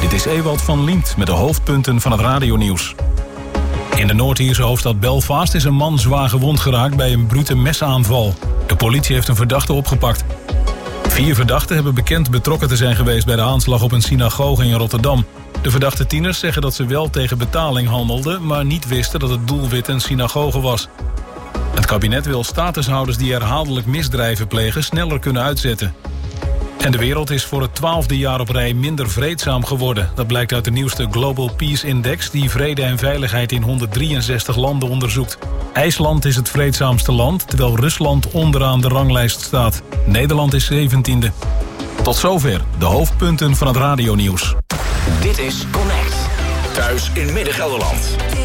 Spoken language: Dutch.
Dit is Ewald van Liemt met de hoofdpunten van het radionieuws. In de Noord-Ierse hoofdstad Belfast is een man zwaar gewond geraakt bij een brute mesaanval. De politie heeft een verdachte opgepakt. 4 verdachten hebben bekend betrokken te zijn geweest bij de aanslag op een synagoge in Rotterdam. De verdachte tieners zeggen dat ze wel tegen betaling handelden, maar niet wisten dat het doelwit een synagoge was. Het kabinet wil statushouders die herhaaldelijk misdrijven plegen sneller kunnen uitzetten. En de wereld is voor het 12e jaar op rij minder vreedzaam geworden. Dat blijkt uit de nieuwste Global Peace Index die vrede en veiligheid in 163 landen onderzoekt. IJsland is het vreedzaamste land, terwijl Rusland onderaan de ranglijst staat. Nederland is 17e. Tot zover de hoofdpunten van het radionieuws. Dit is Connect. Thuis in Midden-Gelderland.